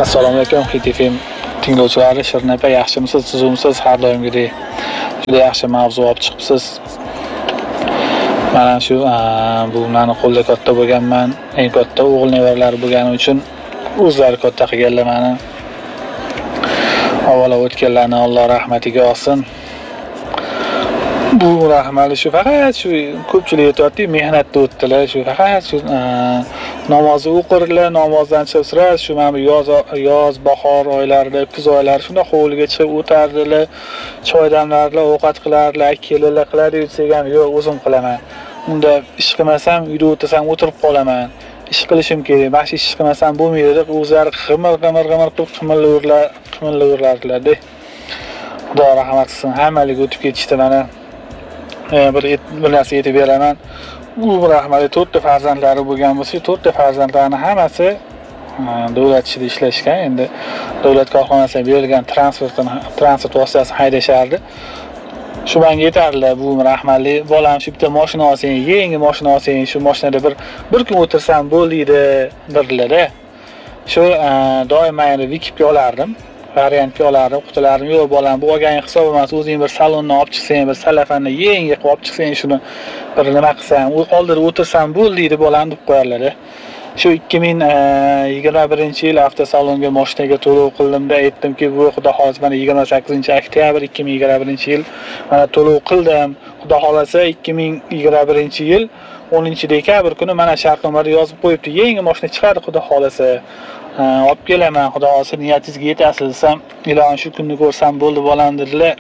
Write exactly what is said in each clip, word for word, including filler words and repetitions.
Assalomu alaykum Hit F M tinglovchilari, Shirin aka yaxshimisiz, tuzumsiz? Har doimgidek juda yaxshi mavzu olib chiqibsiz. Mana shu bu meni qo'lda katta bo'lganman, eng katta o'g'il nevaralari bo'lgani uchun o'zlari katta qilganlar meni. Avvalo o'tganlarni Alloh rahmatiga olsin. Bu rahmali shu faqat shu ko'pchilik aytayotdi, mehnatda o'tdilar, shu faqat shu namozni o'qirlar, namozdan chiqsizlar, shu mana yoz yoz, bahor oylarida, kuz oylari shunda hovliga chiqib o'tardilar, choy damlarlar, ovqat qilarlar, kelirlar qiladi desa ham, yo'q, o'zim qilaman. Unda ish qilmasam, uyda o'tirsam o'tirib qolaman. Ish qilishim kerak. Mana ish qilmasam bo'lmaydi deb o'zlari qimir-qimir qimir qilib qimirlayverlar, qimirlayverarlar-da. Xudo rahmat qilsin, hammaliga o'tib ketishdi mana. Bir bir narsa aytib beraman. U rahmatli to'rtta farzandlari bo'lgan bo'lsa, to'rtta farzandlarni hammasi davlat ishida ishlashgan. Endi davlat korxonasiga berilgan transportni transport vositasini haydashardi. Shu menga yetardilar, bu rahmatli bolam shu bitta mashina olsang, yangi mashina olsang, shu mashinada bir bir kun o'tirsam bo'ladi dedilar-da. Shu doim men Vikipga olardim. Variantga olardim, qutilarim yo'q bolam, bu olgan hisob emas, o'zing bir salonni olib chiqsang, bir salafanni yangi qilib olib chiqsang, shuni bir nima qilsam, u oldida o'tirsam bo'ladi bolam deb qo'yarlar-da. Shu ikki ming yigirma birinchi yil avtosalonga mashinaga to'lov qildimda aytdimki, bu xudo xohlasa mana yigirma sakkizinchi oktyabr ikki ming yigirma birinchi yil mana to'lov qildim. Xudo xohlasa ikki ming yigirma birinchi yil o'ninchi dekabr kuni mana shartnomada yozib qo'yibdi, yangi mashina chiqadi xudo xohlasa. Olib kelaman, xudo xohlasa niyatingizga yetasiz desam, ilohim shu kunni ko'rsam bo'ldi bolam dedilar.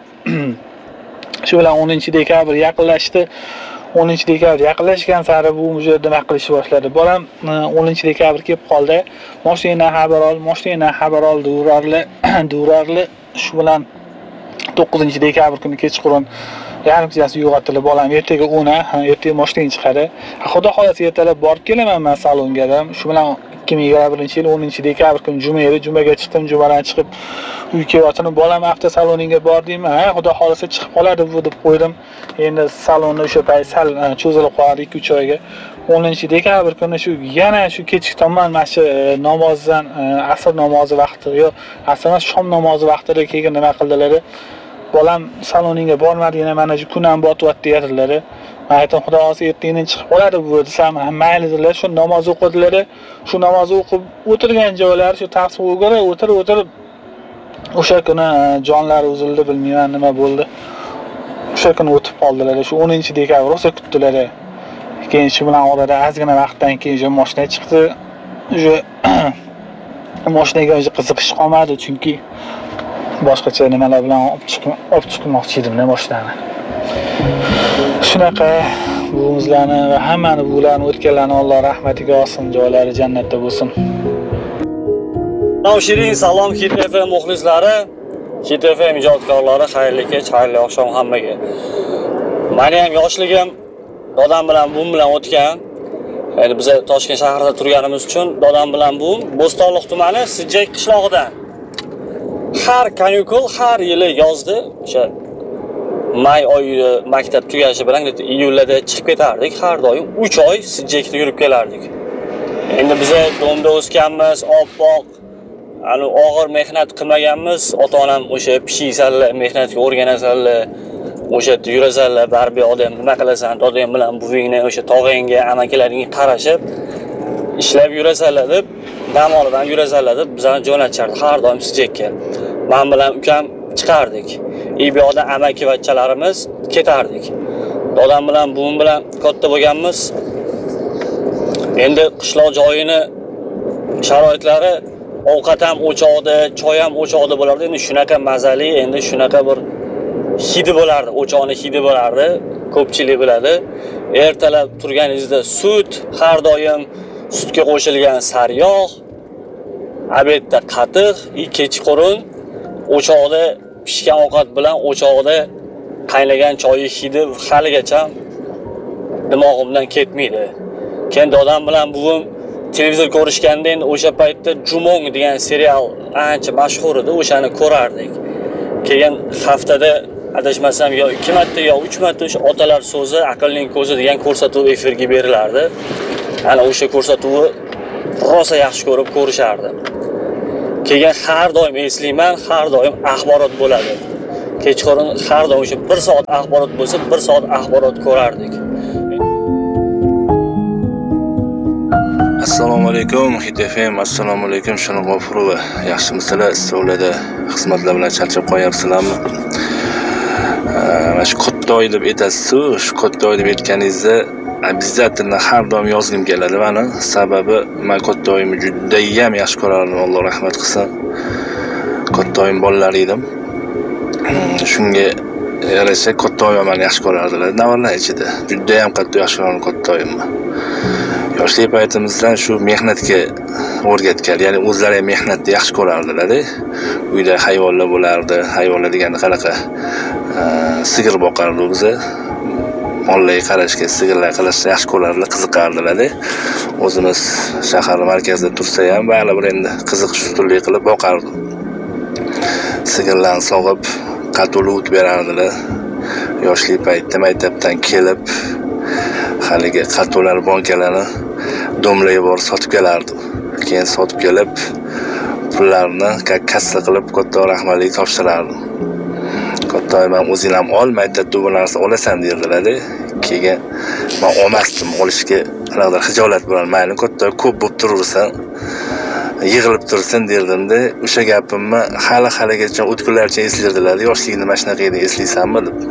Shu bilan o'ninchi dekabr yaqinlashdi. o'ninchi dekabr yaqinlashgan sari bu mujur nima qilishni boshladi. Bolam o'ninchi dekabr kelib qoldi. Mashinadan xabar ol, mashinadan xabar ol durarli, durarli. Shu bilan to'qqizinchi dekabr kuni kechqurun yarim kechasi uyg'otilib, bolam ertaga o'n, ertaga mashinaga chiqadi. Xudo xohlasa ertalab borib kelaman men salonga dedim. Shu bilan ikki ming yigirma birinchi yil o'ninchi dekabr kuni juma edi. Jumaga chiqdim, jumadan chiqib uyga yotib, bolam avtosaloniga bordim. Ha, xudo xohlasa chiqib qoladi bu deb qo'ydim. Endi salonni o'sha payt sal cho'zilib qoldi ikki uch oyga. o'ninchi dekabr kuni shu yana shu kechki tomon mana shu namozdan asr namozi vaqti yo'q, asr emas, shom namozi vaqtida keyin nima qildilar? Bolam saloniga bormadi, yana mana shu kun ham botyapti dedilar. Men aytdim, xudo xohlasa ertaga chiqib qoladi bu desam, mayli dedilar. Shu namoz o'qidilar. Shu namoz o'qib o'tirgan joylari shu tasbih o'g'ira o'tirib o'tirib o'sha kuni jonlari uzildi, bilmayman nima bo'ldi. O'sha kuni o'tib qoldilar. Shu o'ninchi dekabr rosa kutdilar. Keyin shu bilan orada ozgina vaqtdan keyin shu mashina chiqdi. O'sha mashinaga o'zi qiziqish qolmadi, chunki boshqacha nimalar bilan olib chiqib olib chiqmoqchi edim-da mashinani. Shunaqa buvimizlarni va hammani bularni o'tganlarni Alloh rahmatiga olsin, joylari jannatda bo'lsin. Shirin salom Hit F M muxlislari, Hit F M ijodkorlari, xayrli kech, xayrli oqshom hammaga. Meni ham yoshligim dadam bilan buvim bilan o'tgan. Endi biz Toshkent shahrida turganimiz uchun dadam bilan buvim Bo'stonliq tumani Sijjak qishlog'idan har kanyukul, har yili yozdi, o'sha may oyida maktab tugashi bilan iyulda chiqib ketardik. Har doim uch oy Sijjakda yurib kelardik. Endi biz domda o'sganmiz, oppoq, ani og'ir mehnat qilmaganmiz. Ota-onam o'sha pishiysanlar, mehnatga o'rganasanlar, o'sha yurasanlar, baribir odam nima qilasan, dadang bilan buvingni, o'sha tog'angga, amakilaringga qarashib ishlab yurasanlar deb, dam olib yurasanlar deb bizani jo'natchardi har doim Sijjakka. Men bilan ukam chiqardik. I bu yoqda amakivachchalarimiz ketardik. Dadam bilan buvim bilan katta bo'lganmiz. Endi qishloq joyini sharoitlari ovqat ham o'choqda, choy ham o'choqda bo'lardi. Endi shunaqa mazali, endi shunaqa bir hidi bo'lardi, o'choqning hidi bo'lardi. Ko'pchilik biladi. Ertalab turganingizda sut, har doim sutga qo'shilgan sariyog', obedda qatiq, kechqurun o'choqda pishgan ovqat bilan o'choqda qaynagan choy hidi haligacha dimog'imdan ketmaydi. Keyin dadam bilan buvim televizor ko'rishganda endi o'sha paytda Jumong degan serial ancha mashhur edi, o'shani ko'rardik. Keyin haftada adashmasam yo ikki marta yo uch marta o'sha otalar so'zi, aqlning ko'zi degan ko'rsatuv efirga berilardi. Ana o'sha ko'rsatuvni rosa yaxshi ko'rib ko'rishardi. keyin har doim eslayman, har doim axborot bo'ladi. Kechqurun har doim o'sha bir soat axborot bo'lsa, bir soat axborot ko'rardik. Assalomu alaykum, Hit F M. Assalomu alaykum, Shunov G'ofurova. Yaxshimisizlar? Savlada xizmatlar bilan charchab qo'yapsizlarmi? Mana shu Qottoy deb aytasiz-ku, shu Qottoy deb aytganingizda обязательно har doim yozgim keladi meni. Sababi men Qottoyimni juda ham yaxshi ko'rardim, Alloh rahmat qilsin. Qottoyim bolalar edim. Shunga yarasha Qottoyim meni yaxshi ko'rardilar. Davrlar ichida juda ham qattiq yaxshi ko'rardim Qottoyimni. Yoshlik paytimizdan shu mehnatga o'rgatgan, ya'ni o'zlari ham mehnatni yaxshi ko'rardilar. Uyda hayvonlar bo'lardi. Hayvonlar deganda qanaqa sigir boqardi biza. Mollarga qarashga, sigirlar qarashga yaxshi ko'rardilar, qiziqardilar. O'zimiz shahar markazida tursa ham ba'li bir endi qiziqish ustunlik qilib boqardi. Sigirlarni sog'ib, qatolut berardilar. Yoshlik paytda maktabdan kelib, haligi qatolar bankalarni domlaga borib sotib kelardi. Keyin sotib kelib, pullarni kassa qilib Qottoy rahmatlik topshirardi. Qottoy men o'zing ham ol, maktabda bu narsa olasan derdilar. Keyin men olmasdim, olishga qanaqadir xijolat bilan, mayli Qottoy ko'p bo'lib turursan, yig'ilib tursin derdim-da, o'sha gapimni hali-haligacha o'tkunlarcha eslardilar. Yoshligingda mana shunaqa edi, eslaysanmi deb.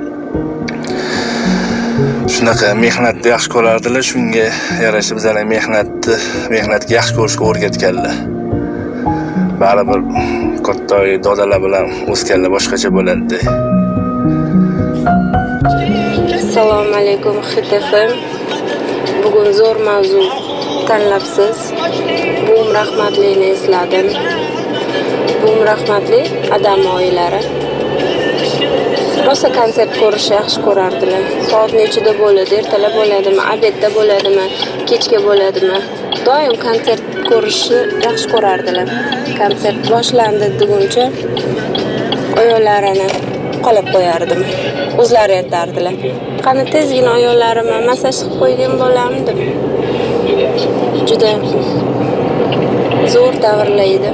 Shunaqa mehnatni yaxshi ko'rardilar, shunga yarasha bizlarning mehnatni, mehnatga yaxshi ko'rishga o'rgatganlar. Baribir Qottoy dodalar bilan o'sganlar boshqacha bo'ladi. Assalomu alaykum, Hit F M. Bugun zo'r mavzu tanlabsiz. Buvim rahmatlini esladim. Buvim rahmatli adam oilari. Rosa konsert ko'rishni yaxshi ko'rardilar. Soat nechida bo'ladi, ertalab bo'ladimi, obedda bo'ladimi, kechga bo'ladimi? Doim konsert ko'rishni yaxshi ko'rardilar. Konsert boshlandi deguncha oyoqlarini qolib qo'yardim. O'zlari aytardilar. Qani tezgina oyoqlarimni massaj qilib qo'ygan bo'lamdi deb. Juda zo'r davrlaydi.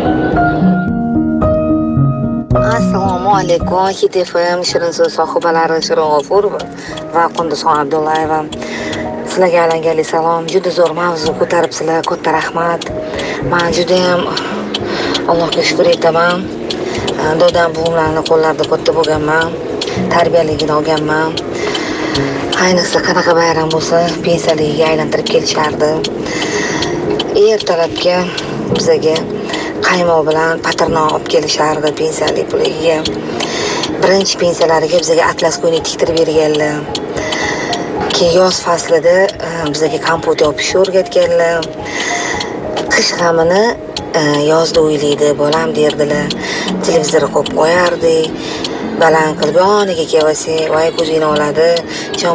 Assalomu alaykum, Hit F M shirin so'z sohibalari Shunov G'ofurova va Qunduzxon Abdullayeva. Sizlarga alangali salom. Juda zo'r mavzu ko'taribsizlar. Katta rahmat. Men juda ham Allohga shukr etaman. Dodam buvimlarni qo'llarida katta bo'lganman. Tarbiyaligini olganman. Ayniqsa qanaqa bayram bo'lsa, pensiyaligiga aylantirib kelishardi. Ertalabga bizga qaymoq bilan patirnoq olib kelishardi pensiyalik puliga. Birinchi pensiyalariga bizga atlas ko'ylak tiktirib berganlar. Keyin yoz faslida bizga kompot yopishni o'rgatganlar. Qish g'amini yozda o'ylaydi bolam derdilar. Televizor qo'yib qo'yardik. Baland qilib yoniga kelsa, voy ko'zingni oladi.